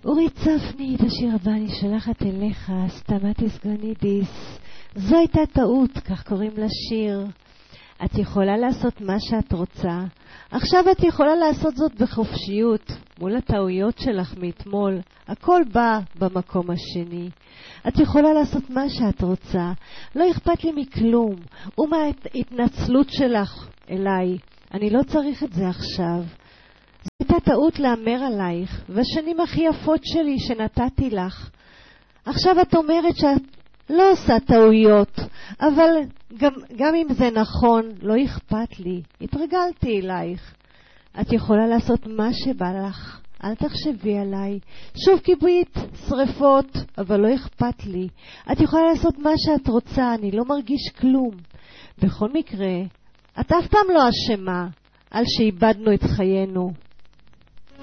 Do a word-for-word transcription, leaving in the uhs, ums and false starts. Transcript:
אורי צפני, את השיר הבא אני שולחת אליך, סתמטיס גונידיס. זו הייתה טעות, כך קוראים לשיר. את יכולה לעשות מה שאת רוצה. עכשיו את יכולה לעשות זאת בחופשיות, מול הטעויות שלך מאתמול. הכל בא במקום השני. את יכולה לעשות מה שאת רוצה. לא אכפת לי מכלום. ומה ההתנצלות שלך אליי? אני לא צריך את זה עכשיו. זו הייתה טעות לאמר עלייך, והשנים הכי יפות שלי שנתתי לך. עכשיו את אומרת שאת לא עושה טעויות, אבל גם, גם אם זה נכון, לא אכפת לי. התרגלתי אלייך. את יכולה לעשות מה שבא לך. אל תחשבי עליי. שוב כיבית, שריפות, אבל לא אכפת לי. את יכולה לעשות מה שאת רוצה, אני לא מרגיש כלום. בכל מקרה, את אף פעם לא אשמה על שאיבדנו את חיינו.